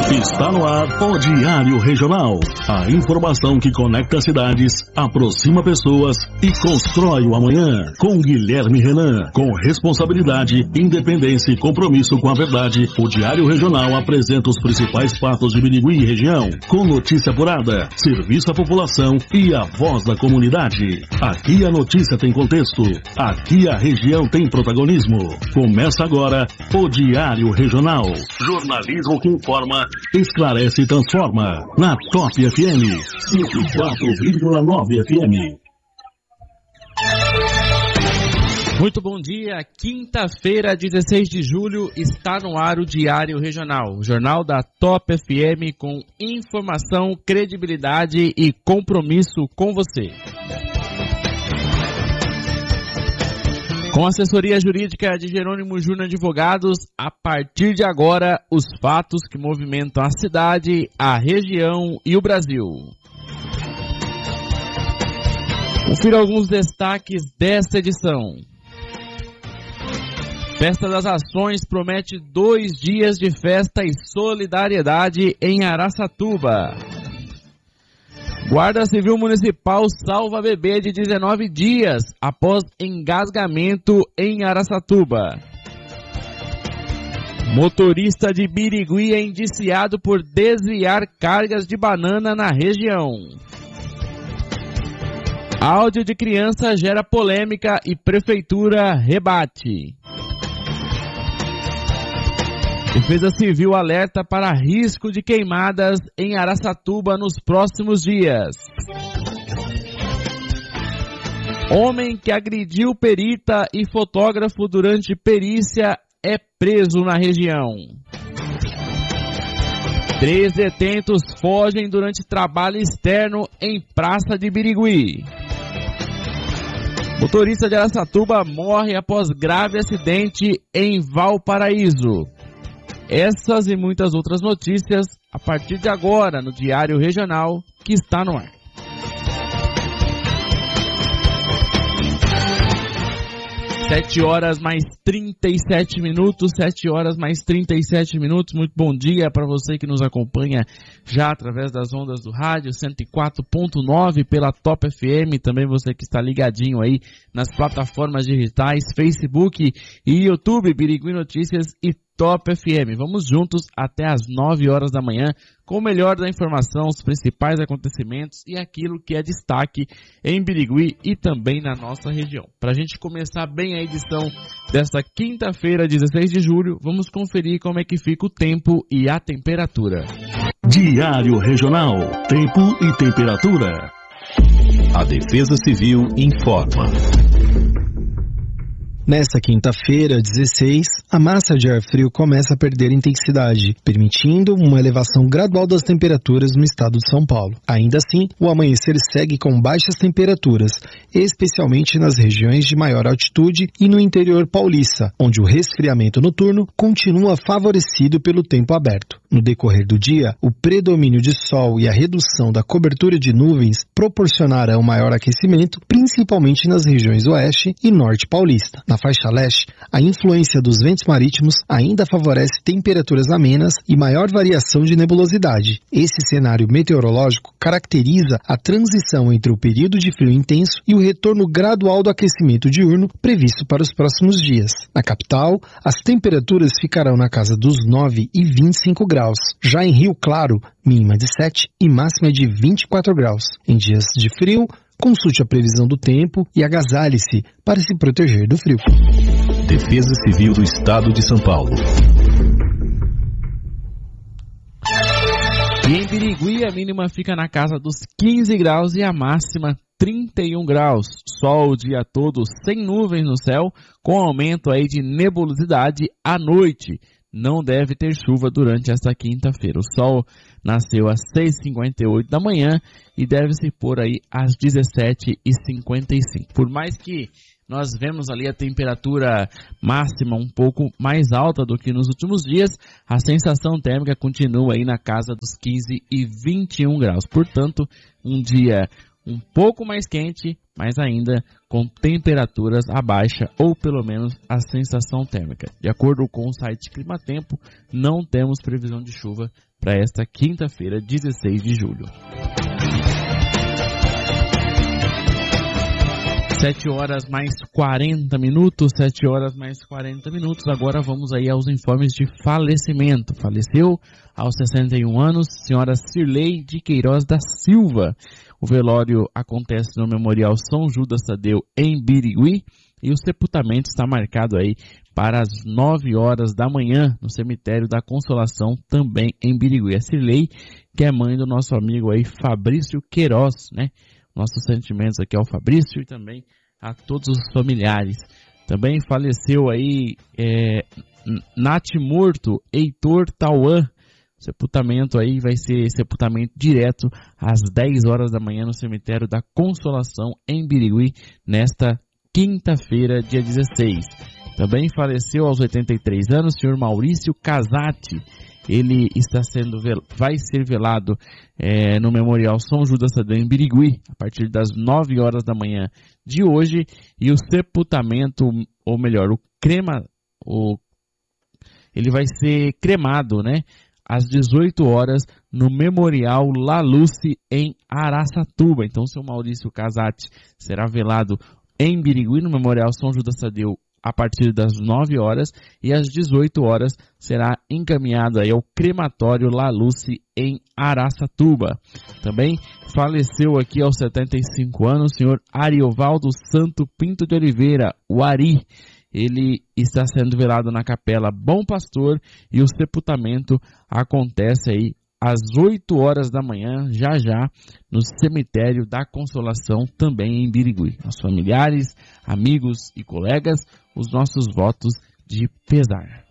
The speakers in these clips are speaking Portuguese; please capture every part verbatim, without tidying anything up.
Está no ar o Diário Regional. A informação que conecta cidades, aproxima pessoas e constrói o amanhã. Com Guilherme Renan. Com responsabilidade, independência e compromisso com a verdade, o Diário Regional apresenta os principais fatos de Birigui e região. Com notícia apurada, serviço à população e a voz da comunidade. Aqui a notícia tem contexto. Aqui a região tem protagonismo. Começa agora o Diário Regional. Jornalismo que informa, esclarece e transforma. Na Top F M, cinquenta e quatro vírgula nove F M. Muito bom dia, quinta-feira, dezesseis de julho, está no ar o Diário Regional, o jornal da Top F M com informação, credibilidade e compromisso com você. Com assessoria jurídica de Jerônimo Júnior Advogados, a partir de agora, os fatos que movimentam a cidade, a região e o Brasil. Confira alguns destaques desta edição. Festa das Ações promete dois dias de festa e solidariedade em Araçatuba. Guarda Civil Municipal salva bebê de dezenove dias após engasgamento em Araçatuba. Motorista de Birigui é indiciado por desviar cargas de banana na região. Áudio de criança gera polêmica e prefeitura rebate. Defesa Civil alerta para risco de queimadas em Araçatuba nos próximos dias. Homem que agrediu perita e fotógrafo durante perícia é preso na região. Três detentos fogem durante trabalho externo em Praça de Birigui. Motorista de Araçatuba morre após grave acidente em Valparaíso. Essas e muitas outras notícias a partir de agora no Diário Regional que está no ar. Sete horas mais trinta e sete minutos, sete horas mais trinta e sete minutos. Muito bom dia para você que nos acompanha já através das ondas do rádio cento e quatro ponto nove pela Top F M. Também você que está ligadinho aí nas plataformas digitais, Facebook e YouTube, Birigui Notícias e Top F M. Vamos juntos até às nove horas da manhã com o melhor da informação, os principais acontecimentos e aquilo que é destaque em Birigui e também na nossa região. Para a gente começar bem a edição desta quinta-feira, dezesseis de julho, vamos conferir como é que fica o tempo e a temperatura. Diário Regional, tempo e temperatura. A Defesa Civil informa. Nesta quinta-feira, dezesseis, a massa de ar frio começa a perder intensidade, permitindo uma elevação gradual das temperaturas no estado de São Paulo. Ainda assim, o amanhecer segue com baixas temperaturas, especialmente nas regiões de maior altitude e no interior paulista, onde o resfriamento noturno continua favorecido pelo tempo aberto. No decorrer do dia, o predomínio de sol e a redução da cobertura de nuvens proporcionarão maior aquecimento, principalmente nas regiões oeste e norte paulista. Na faixa leste, a influência dos ventos marítimos ainda favorece temperaturas amenas e maior variação de nebulosidade. Esse cenário meteorológico caracteriza a transição entre o período de frio intenso e o retorno gradual do aquecimento diurno previsto para os próximos dias. Na capital, as temperaturas ficarão na casa dos nove e vinte e cinco graus. Já em Rio Claro, mínima de sete e máxima de vinte e quatro graus. Em dias de frio, consulte a previsão do tempo e agasalhe-se para se proteger do frio. Defesa Civil do Estado de São Paulo. E em Birigui, a mínima fica na casa dos quinze graus e a máxima trinta e um graus. Sol o dia todo sem nuvens no céu, com aumento aí de nebulosidade à noite. Não deve ter chuva durante esta quinta-feira. O sol nasceu às seis e cinquenta e oito da manhã e deve se pôr aí às dezessete e cinquenta e cinco. Por mais que nós vemos ali a temperatura máxima um pouco mais alta do que nos últimos dias, a sensação térmica continua aí na casa dos quinze e vinte e um graus. Portanto, um dia um pouco mais quente, mas ainda com temperaturas abaixo ou pelo menos a sensação térmica. De acordo com o site Climatempo, não temos previsão de chuva para esta quinta-feira, dezesseis de julho. sete horas mais quarenta minutos, sete horas mais quarenta minutos. Agora vamos aí aos informes de falecimento. Faleceu aos sessenta e um anos, senhora Cirlei de Queiroz da Silva. O velório acontece no Memorial São Judas Tadeu, em Birigui, e o sepultamento está marcado aí para as nove horas da manhã, no cemitério da Consolação, também em Birigui. A Cirlei, que é mãe do nosso amigo aí, Fabrício Queiroz, né? Nossos sentimentos aqui ao Fabrício e também a todos os familiares. Também faleceu aí é, Natimorto Heitor Tauan. Sepultamento aí vai ser sepultamento direto às dez horas da manhã no cemitério da Consolação em Birigui, nesta quinta-feira, dia dezesseis. Também faleceu aos oitenta e três anos o senhor Maurício Casati. Ele está sendo vel... vai ser velado é, no Memorial São Judas Tadeu em Birigui, a partir das nove horas da manhã de hoje, e o sepultamento, ou melhor, o crema, o... ele vai ser cremado, né, às dezoito horas no Memorial La Luce em Araçatuba. Então, o seu Maurício Casati será velado em Birigui, no Memorial São Judas Tadeu, a partir das nove horas, e às dezoito horas será encaminhado aí ao crematório La Luce em Araçatuba. Também faleceu aqui aos setenta e cinco anos o senhor Ariovaldo Santo Pinto de Oliveira, o Ari. Ele está sendo velado na Capela Bom Pastor e o sepultamento acontece aí às oito horas da manhã, já já, no cemitério da Consolação, também em Birigui. Aos familiares, amigos e colegas, os nossos votos de pesar.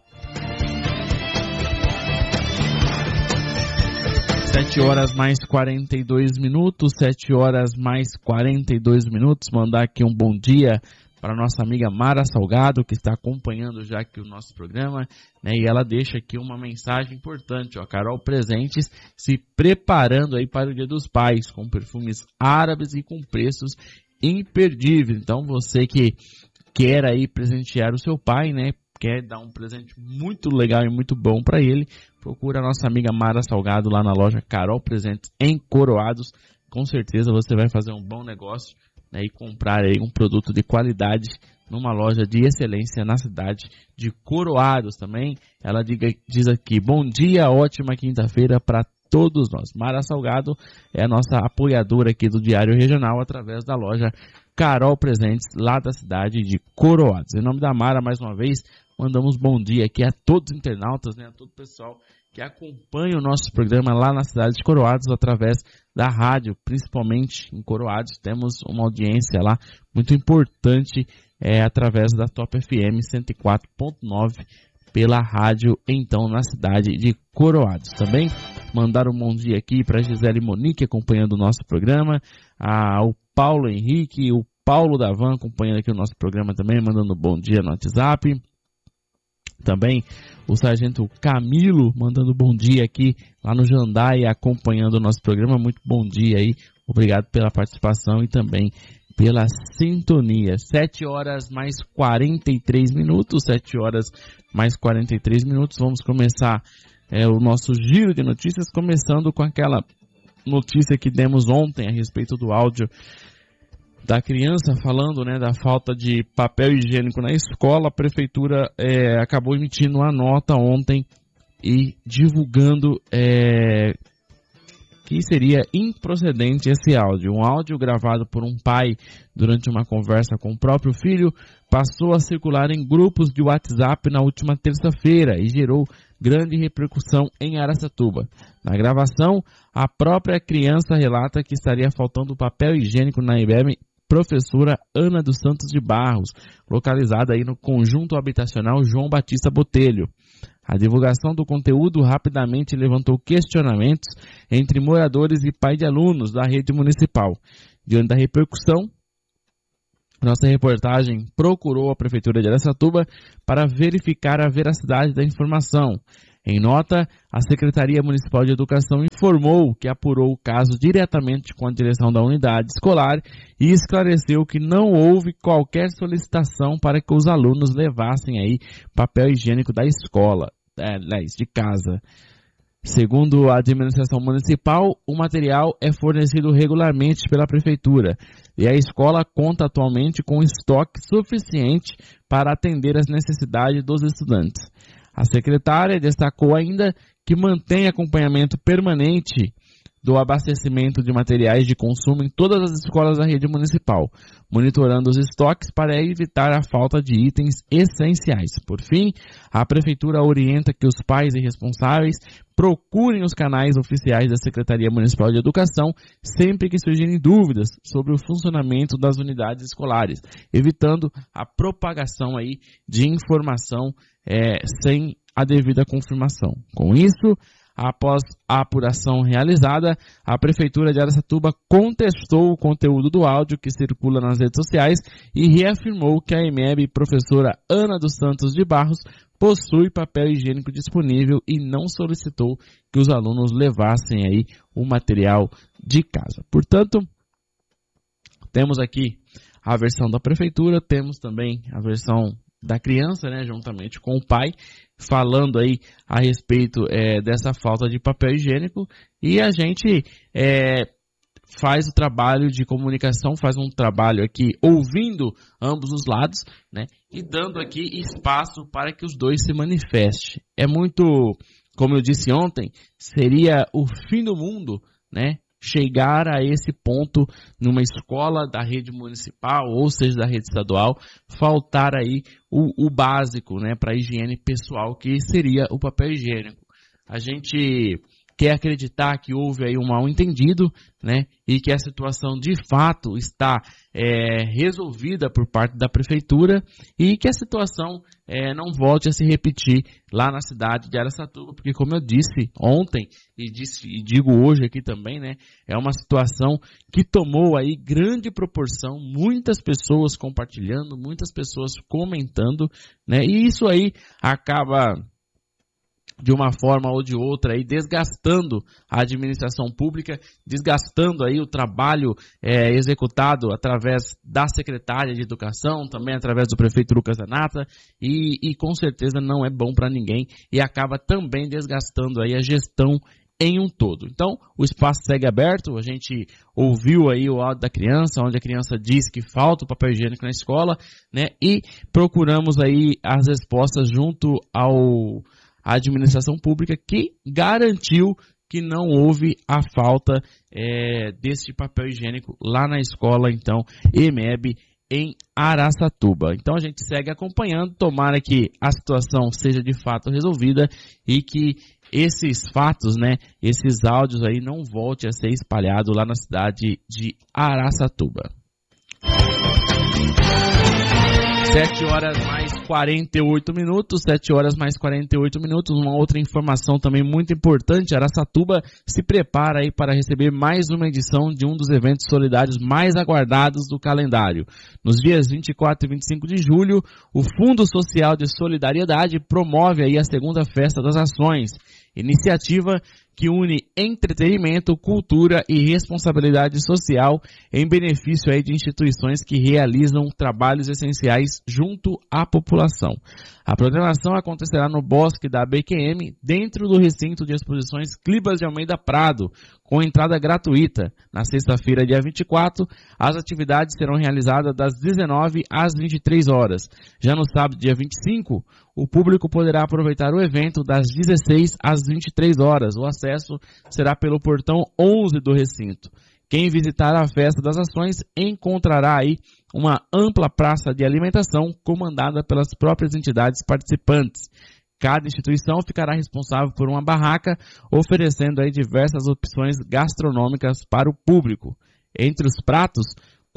sete horas mais quarenta e dois minutos, sete horas mais quarenta e dois minutos. Mandar aqui um bom dia para a nossa amiga Mara Salgado, que está acompanhando já aqui o nosso programa, né? E ela deixa aqui uma mensagem importante, ó, Carol Presentes se preparando aí para o Dia dos Pais, com perfumes árabes e com preços imperdíveis. Então, você que quer aí presentear o seu pai, né, quer dar um presente muito legal e muito bom para ele, procura a nossa amiga Mara Salgado lá na loja Carol Presentes em Coroados. Com certeza você vai fazer um bom negócio, né, e comprar aí um produto de qualidade numa loja de excelência na cidade de Coroados também. Ela diga, diz aqui, bom dia, ótima quinta-feira para todos nós. Mara Salgado é a nossa apoiadora aqui do Diário Regional através da loja Carol Presentes, lá da cidade de Coroados. Em nome da Mara, mais uma vez, mandamos bom dia aqui a todos os internautas, né, a todo o pessoal que acompanha o nosso programa lá na cidade de Coroados através da rádio, principalmente em Coroados. Temos uma audiência lá muito importante é, através da Top F M cento e quatro ponto nove pela rádio, então, na cidade de Coroados. Também mandar um bom dia aqui para a Gisele Monique acompanhando o nosso programa, a, o Paulo Henrique, o Paulo Davan acompanhando aqui o nosso programa também, mandando um bom dia no WhatsApp. Também o sargento Camilo mandando bom dia aqui lá no Jandai, acompanhando o nosso programa. Muito bom dia aí, obrigado pela participação e também pela sintonia. sete horas mais quarenta e três minutos, sete horas mais quarenta e três minutos. Vamos começar é, o nosso giro de notícias, começando com aquela notícia que demos ontem a respeito do áudio da criança falando, né, da falta de papel higiênico na escola. A prefeitura é, acabou emitindo uma nota ontem e divulgando é, que seria improcedente esse áudio. Um áudio gravado por um pai durante uma conversa com o próprio filho passou a circular em grupos de WhatsApp na última terça-feira e gerou grande repercussão em Araçatuba. Na gravação, a própria criança relata que estaria faltando papel higiênico na I B M Professora Ana dos Santos de Barros, localizada aí no conjunto habitacional João Batista Botelho. A divulgação do conteúdo rapidamente levantou questionamentos entre moradores e pais de alunos da rede municipal. Diante da repercussão, nossa reportagem procurou a Prefeitura de Araçatuba para verificar a veracidade da informação. Em nota, a Secretaria Municipal de Educação informou que apurou o caso diretamente com a direção da unidade escolar e esclareceu que não houve qualquer solicitação para que os alunos levassem aí papel higiênico da escola, é, de casa. Segundo a administração municipal, o material é fornecido regularmente pela prefeitura e a escola conta atualmente com estoque suficiente para atender às necessidades dos estudantes. A secretária destacou ainda que mantém acompanhamento permanente do abastecimento de materiais de consumo em todas as escolas da rede municipal, monitorando os estoques para evitar a falta de itens essenciais. Por fim, a prefeitura orienta que os pais e responsáveis procurem os canais oficiais da Secretaria Municipal de Educação sempre que surgirem dúvidas sobre o funcionamento das unidades escolares, evitando a propagação aí de informação é, sem a devida confirmação. Com isso, após a apuração realizada, a Prefeitura de Araçatuba contestou o conteúdo do áudio que circula nas redes sociais e reafirmou que a E M E B professora Ana dos Santos de Barros possui papel higiênico disponível e não solicitou que os alunos levassem aí o material de casa. Portanto, temos aqui a versão da Prefeitura, temos também a versão da criança, né, juntamente com o pai, falando aí a respeito é, dessa falta de papel higiênico, e a gente é, faz o trabalho de comunicação, faz um trabalho aqui ouvindo ambos os lados, né, e dando aqui espaço para que os dois se manifestem. É muito, como eu disse ontem, seria o fim do mundo, né, chegar a esse ponto numa escola da rede municipal, ou seja, da rede estadual, faltar aí o, o básico, né, para a higiene pessoal, que seria o papel higiênico. A gente quer acreditar que houve aí um mal-entendido, né, e que a situação de fato está é, resolvida por parte da prefeitura e que a situação é, não volte a se repetir lá na cidade de Araçatuba, porque, como eu disse ontem e, disse, e digo hoje aqui também, né, é uma situação que tomou aí grande proporção, muitas pessoas compartilhando, muitas pessoas comentando, né, e isso aí acaba, de uma forma ou de outra, aí, desgastando a administração pública, desgastando aí o trabalho é, executado através da secretária de Educação, também através do prefeito Lucas Zanata, e, e com certeza não é bom para ninguém e acaba também desgastando aí a gestão em um todo. Então, o espaço segue aberto, a gente ouviu aí o áudio da criança, onde a criança diz que falta o papel higiênico na escola, né, e procuramos aí as respostas junto ao a administração pública, que garantiu que não houve a falta é, desse papel higiênico lá na escola, então, E M E B em Araçatuba. Então a gente segue acompanhando, tomara que a situação seja de fato resolvida e que esses fatos, né, esses áudios aí não voltem a ser espalhados lá na cidade de Araçatuba. sete horas mais quarenta e oito minutos, sete horas mais quarenta e oito minutos. Uma outra informação também muito importante: Araçatuba se prepara aí para receber mais uma edição de um dos eventos solidários mais aguardados do calendário. Nos dias vinte e quatro e vinte e cinco de julho, o Fundo Social de Solidariedade promove aí a segunda Festa das Ações, iniciativa que une entretenimento, cultura e responsabilidade social em benefício aí de instituições que realizam trabalhos essenciais junto à população. A programação acontecerá no Bosque da B Q M, dentro do recinto de exposições Clibas de Almeida Prado, com entrada gratuita. Na sexta-feira, dia vinte e quatro, as atividades serão realizadas das dezenove às vinte e três horas. Já no sábado, dia vinte e cinco, o público poderá aproveitar o evento das dezesseis às vinte e três horas. O acesso será pelo portão onze do recinto. Quem visitar a Festa das Ações encontrará aí uma ampla praça de alimentação comandada pelas próprias entidades participantes. Cada instituição ficará responsável por uma barraca, oferecendo aí diversas opções gastronômicas para o público. Entre os pratos,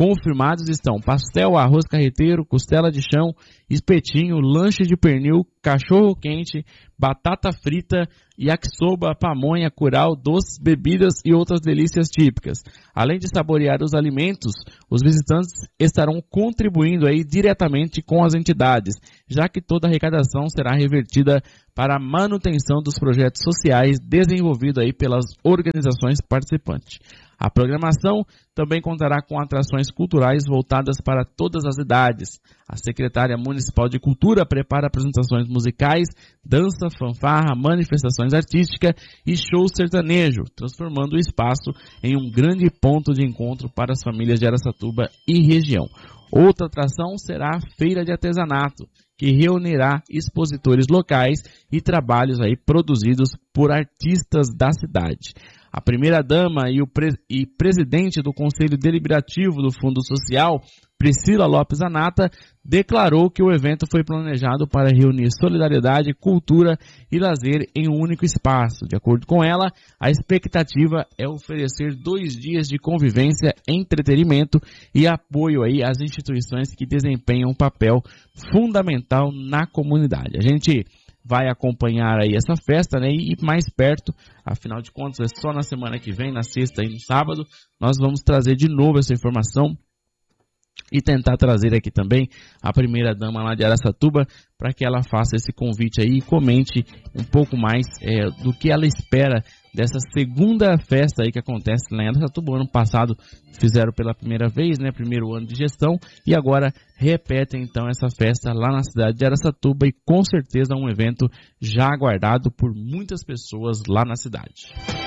Confirmados estão pastel, arroz carreteiro, costela de chão, espetinho, lanche de pernil, cachorro quente, batata frita, yakisoba, pamonha, curau, doces, bebidas e outras delícias típicas. Além de saborear os alimentos, os visitantes estarão contribuindo aí diretamente com as entidades, já que toda a arrecadação será revertida para a manutenção dos projetos sociais desenvolvidos aí pelas organizações participantes. A programação também contará com atrações culturais voltadas para todas as idades. A secretária municipal de Cultura prepara apresentações musicais, dança, fanfarra, manifestações artísticas e show sertanejo, transformando o espaço em um grande ponto de encontro para as famílias de Araçatuba e região. Outra atração será a Feira de Artesanato, que reunirá expositores locais e trabalhos aí produzidos por artistas da cidade. A primeira-dama e o pre- e presidente do Conselho Deliberativo do Fundo Social, Priscila Lopes Anata, declarou que o evento foi planejado para reunir solidariedade, cultura e lazer em um único espaço. De acordo com ela, a expectativa é oferecer dois dias de convivência, entretenimento e apoio aí às instituições que desempenham um papel fundamental na comunidade. A gente vai acompanhar aí essa festa, né, e ir mais perto, afinal de contas é só na semana que vem, na sexta e no sábado, nós vamos trazer de novo essa informação e tentar trazer aqui também a primeira-dama lá de Araçatuba para que ela faça esse convite aí e comente um pouco mais é, do que ela espera dessa segunda festa aí que acontece lá em Araçatuba. Ano passado fizeram pela primeira vez, né, primeiro ano de gestão, e agora repetem então essa festa lá na cidade de Araçatuba e com certeza é um evento já aguardado por muitas pessoas lá na cidade.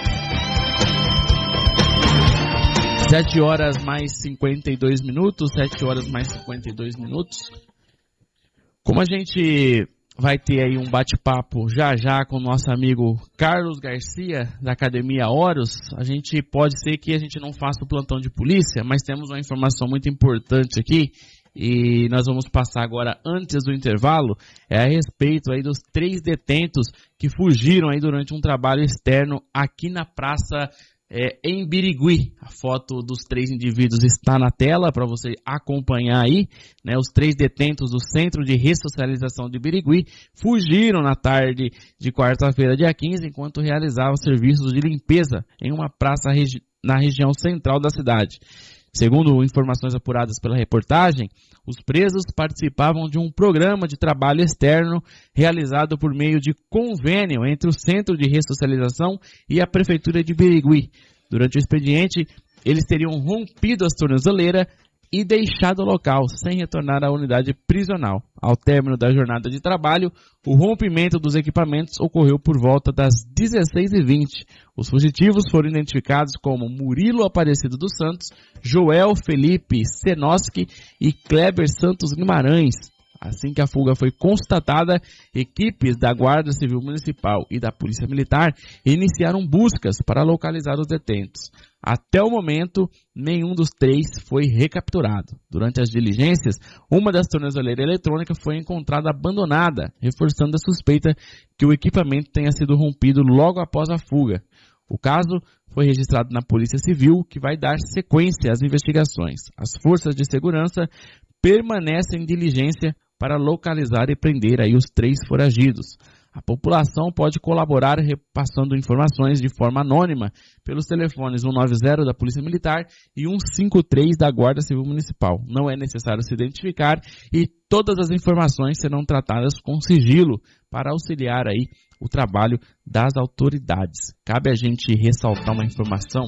sete horas mais cinquenta e dois minutos, sete horas mais cinquenta e dois minutos. Como a gente vai ter aí um bate-papo já já com o nosso amigo Carlos Garcia, da Academia Horus, a gente pode ser que a gente não faça o plantão de polícia, mas temos uma informação muito importante aqui e nós vamos passar agora antes do intervalo, é a respeito aí dos três detentos que fugiram aí durante um trabalho externo aqui na Praça É, em Birigui. A foto dos três indivíduos está na tela para você acompanhar aí, né? Os três detentos do Centro de Ressocialização de Birigui fugiram na tarde de quarta-feira, dia quinze, enquanto realizavam serviços de limpeza em uma praça regi- na região central da cidade. Segundo informações apuradas pela reportagem, os presos participavam de um programa de trabalho externo realizado por meio de convênio entre o Centro de Ressocialização e a Prefeitura de Birigui. Durante o expediente, eles teriam rompido as tornozeleiras e deixado o local sem retornar à unidade prisional. Ao término da jornada de trabalho, o rompimento dos equipamentos ocorreu por volta das dezesseis e vinte. Os fugitivos foram identificados como Murilo Aparecido dos Santos, Joel Felipe Senoski e Kleber Santos Guimarães. Assim que a fuga foi constatada, equipes da Guarda Civil Municipal e da Polícia Militar iniciaram buscas para localizar os detentos. Até o momento, nenhum dos três foi recapturado. Durante as diligências, uma das tornozeleiras eletrônicas foi encontrada abandonada, reforçando a suspeita que o equipamento tenha sido rompido logo após a fuga. O caso foi registrado na Polícia Civil, que vai dar sequência às investigações. As forças de segurança permanecem em diligência para localizar e prender aí os três foragidos. A população pode colaborar repassando informações de forma anônima pelos telefones cento e noventa da Polícia Militar e cento e cinquenta e três da Guarda Civil Municipal. Não é necessário se identificar e todas as informações serão tratadas com sigilo para auxiliar aí o trabalho das autoridades. Cabe a gente ressaltar uma informação.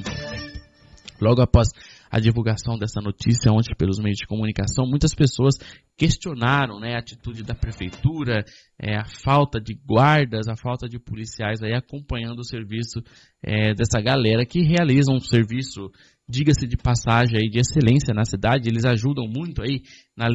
Logo após a divulgação dessa notícia ontem pelos meios de comunicação, muitas pessoas questionaram, né, a atitude da prefeitura, é, a falta de guardas, a falta de policiais aí acompanhando o serviço é, dessa galera que realiza um serviço, diga-se de passagem, aí, de excelência na cidade. Eles ajudam muito aí na